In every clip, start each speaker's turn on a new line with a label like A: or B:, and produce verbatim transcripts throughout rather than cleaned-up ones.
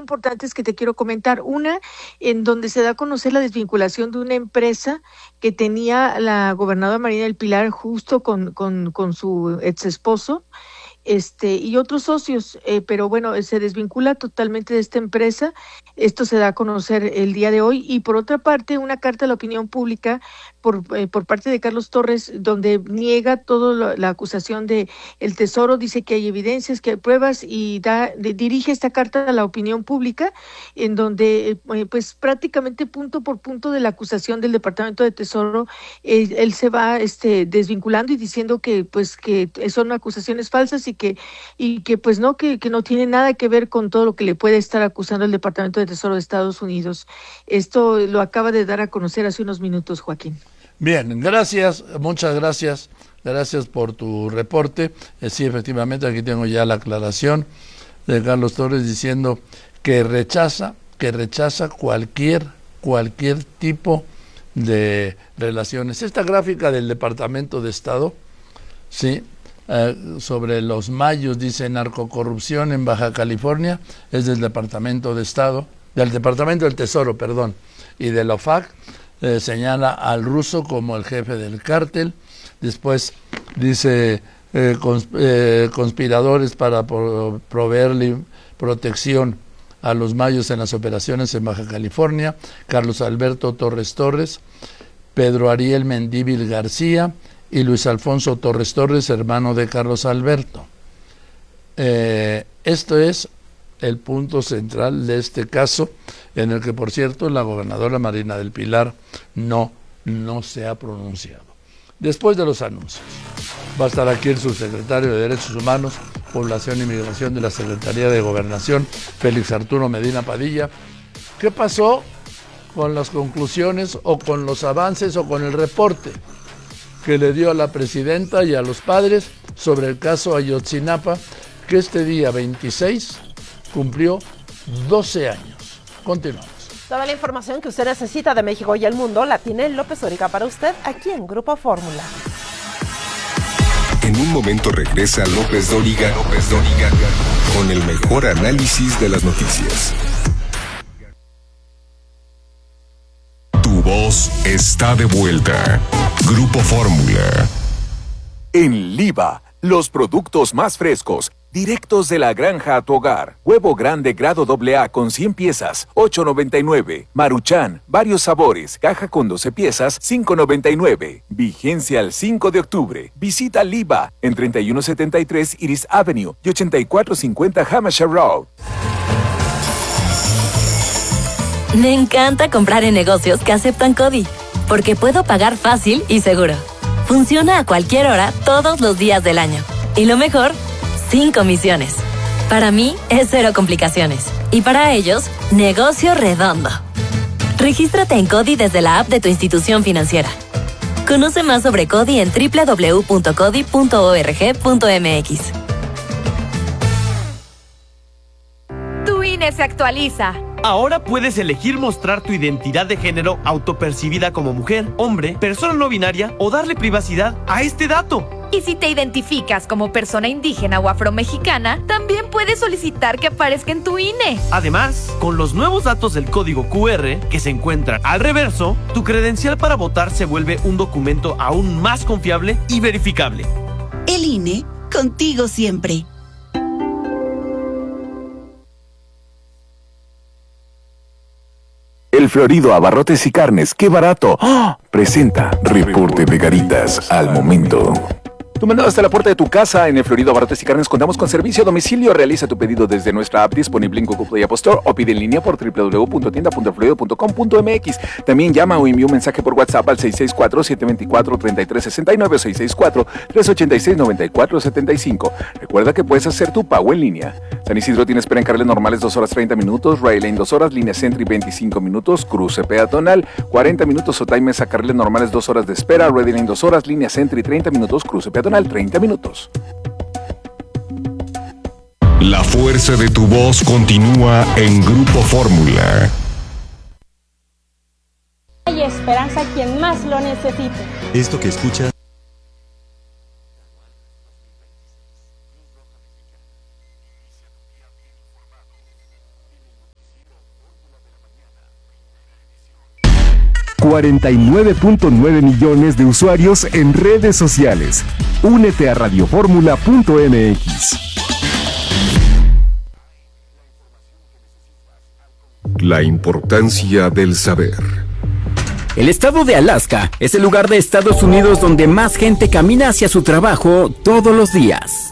A: importantes que te quiero comentar. Una, en donde se da a conocer la desvinculación de una empresa que tenía la gobernadora Marina del Pilar justo con, con, con su ex esposo. Este, y otros socios, eh, pero bueno, se desvincula totalmente de esta empresa. Esto se da a conocer el día de hoy. Y por otra parte, una carta a la opinión pública por, eh, por parte de Carlos Torres, donde niega toda la acusación de el Tesoro, dice que hay evidencias, que hay pruebas, y da, de, dirige esta carta a la opinión pública, en donde eh, pues prácticamente punto por punto de la acusación del Departamento de Tesoro, eh, él se va este, desvinculando y diciendo que pues que son acusaciones falsas y que y que pues no que, que no tiene nada que ver con todo lo que le puede estar acusando el Departamento de Tesoro de Estados Unidos. Esto lo acaba de dar a conocer hace unos minutos, Joaquín.
B: Bien, gracias, muchas gracias, gracias por tu reporte. Eh, sí, efectivamente, aquí tengo ya la aclaración de Carlos Torres diciendo que rechaza, que rechaza cualquier, cualquier tipo de relaciones. Esta gráfica del Departamento de Estado, sí, Uh, sobre los mayos, dice narcocorrupción en Baja California, es del Departamento de Estado, del Departamento del Tesoro, perdón, y de la O F A C, eh, señala al ruso como el jefe del cártel. Después dice eh, cons eh, conspiradores para pro proveerle protección a los mayos en las operaciones en Baja California: Carlos Alberto Torres Torres, Pedro Ariel Mendívil García y Luis Alfonso Torres Torres, hermano de Carlos Alberto. Eh, esto es el punto central de este caso, en el que, por cierto, la gobernadora Marina del Pilar no, no se ha pronunciado. Después de los anuncios, va a estar aquí el subsecretario de Derechos Humanos, Población y Migración de la Secretaría de Gobernación, Félix Arturo Medina Padilla. ¿Qué pasó con las conclusiones o con los avances o con el reporte que le dio a la presidenta y a los padres sobre el caso Ayotzinapa, que este día veintiséis cumplió doce años? Continuamos.
C: Toda la información que usted necesita de México y el mundo la tiene López Dóriga para usted aquí en Grupo Fórmula.
D: En un momento regresa López Dóriga, López Dóriga con el mejor análisis de las noticias. Tu voz está de vuelta. Grupo Fórmula.
E: En Liva, los productos más frescos, directos de la granja a tu hogar. Huevo grande grado doble A con cien piezas, ocho noventa y nueve. Maruchan, varios sabores, caja con doce piezas, cinco noventa y nueve. Vigencia al cinco de octubre. Visita Liva en treinta y uno setenta y tres Iris Avenue y ochenta y cuatro cincuenta Hampshire Road.
F: Me encanta comprar en negocios que aceptan CODI, porque puedo pagar fácil y seguro. Funciona a cualquier hora, todos los días del año. Y lo mejor, sin comisiones. Para mí, es cero complicaciones. Y para ellos, negocio redondo. Regístrate en CODI desde la app de tu institución financiera. Conoce más sobre CODI en doble u doble u doble u punto codi punto org punto m x.
G: Tu I N E se actualiza.
H: Ahora puedes elegir mostrar tu identidad de género autopercibida como mujer, hombre, persona no binaria o darle privacidad a este dato.
G: Y si te identificas como persona indígena o afromexicana, también puedes solicitar que aparezca en tu I N E.
H: Además, con los nuevos datos del código Q R que se encuentran al reverso, tu credencial para votar se vuelve un documento aún más confiable y verificable.
I: El I N E, contigo siempre.
E: El Florido Abarrotes y Carnes, ¡qué barato! ¡Oh! Presenta Reporte de Garitas al momento. Tu mandado hasta la puerta de tu casa. En El Florido Abarrotes y Carnes contamos con servicio a domicilio. Realiza tu pedido desde nuestra app disponible en Google Play App Store o pide en línea por doble u doble u doble u punto tienda punto florido punto com punto m x. También llama o envía un mensaje por WhatsApp al seis seis cuatro, siete dos cuatro, tres tres seis nueve o seis seis cuatro, tres ocho seis, nueve cuatro siete cinco. Recuerda que puedes hacer tu pago en línea. San Isidro tiene espera en carriles normales dos horas treinta minutos, Rail Lane dos horas, línea Sentry veinticinco minutos, cruce peatonal cuarenta minutos, Otay Mesa carriles normales dos horas de espera, Ready Lane dos horas, línea Sentry treinta minutos, cruce peatonal treinta minutos.
D: La fuerza de tu voz continúa en Grupo Fórmula.
J: Hay esperanza a quien más lo necesite.
K: Esto que escuchas cuarenta y nueve punto nueve millones de usuarios en redes sociales. Únete a radioformula punto m x.
D: La importancia del saber.
L: El estado de Alaska es el lugar de Estados Unidos donde más gente camina hacia su trabajo todos los días.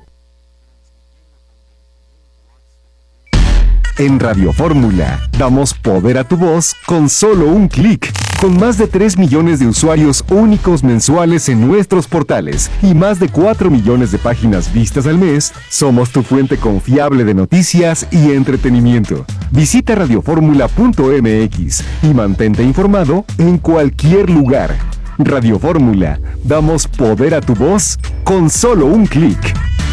K: En Radio Fórmula, damos poder a tu voz con solo un clic. Con más de tres millones de usuarios únicos mensuales en nuestros portales y más de cuatro millones de páginas vistas al mes, somos tu fuente confiable de noticias y entretenimiento. Visita radioformula punto m x y mantente informado en cualquier lugar. Radio Fórmula, damos poder a tu voz con solo un clic.